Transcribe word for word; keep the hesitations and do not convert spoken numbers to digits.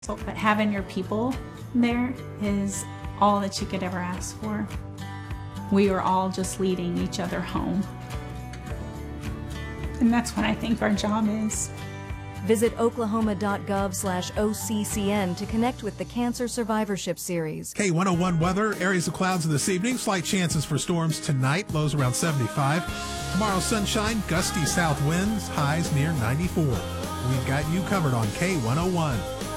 So, but having your people there is all that you could ever ask for. We are all just leading each other home. And that's what I think our job is. Visit oklahoma.gov slash OCCN to connect with the Cancer Survivorship Series. K one oh one weather, areas of clouds this evening, slight chances for storms tonight, lows around seventy-five. Tomorrow, sunshine, gusty south winds, highs near ninety-four. We've got you covered on K one oh one.